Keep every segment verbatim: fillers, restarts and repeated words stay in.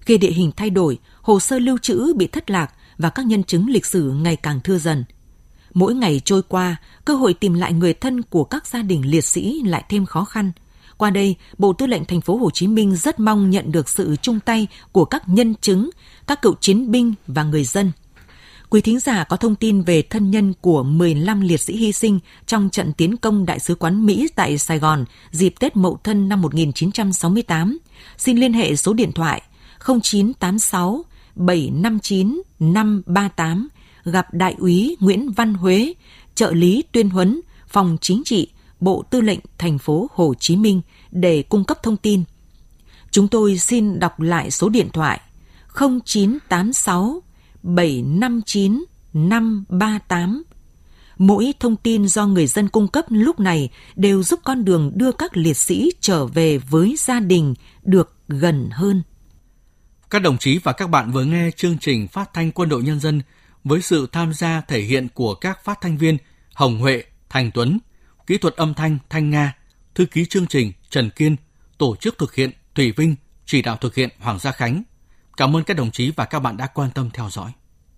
Khi địa hình thay đổi, hồ sơ lưu trữ bị thất lạc và các nhân chứng lịch sử ngày càng thưa dần. Mỗi ngày trôi qua, cơ hội tìm lại người thân của các gia đình liệt sĩ lại thêm khó khăn. Qua đây, Bộ Tư lệnh Thành phố Hồ Chí Minh rất mong nhận được sự chung tay của các nhân chứng, các cựu chiến binh và người dân. Quý thính giả có thông tin về thân nhân của mười lăm liệt sĩ hy sinh trong trận tiến công Đại sứ quán Mỹ tại Sài Gòn dịp Tết Mậu Thân năm một nghìn chín trăm sáu mươi tám, xin liên hệ số điện thoại không chín tám sáu bảy năm chín năm ba tám, gặp Đại úy Nguyễn Văn Huế, trợ lý tuyên huấn, Phòng Chính trị, Bộ Tư lệnh Thành phố Hồ Chí Minh để cung cấp thông tin. Chúng tôi xin đọc lại số điện thoại không chín tám sáu bảy năm chín năm ba tám. Mỗi thông tin do người dân cung cấp lúc này đều giúp con đường đưa các liệt sĩ trở về với gia đình được gần hơn. Các đồng chí và các bạn vừa nghe chương trình Phát thanh Quân đội Nhân dân với sự tham gia thể hiện của các phát thanh viên Hồng Huệ, Thành Tuấn, kỹ thuật âm thanh Thanh Nga, thư ký chương trình Trần Kiên, tổ chức thực hiện Thủy Vinh, chỉ đạo thực hiện Hoàng Gia Khánh. Cảm ơn các đồng chí và các bạn đã quan tâm theo dõi.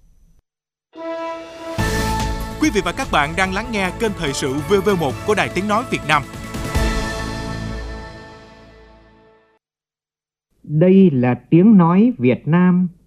Quý vị và các bạn đang lắng nghe kênh thời sự vê vê một của Đài Tiếng nói Việt Nam. Đây là tiếng nói Việt Nam.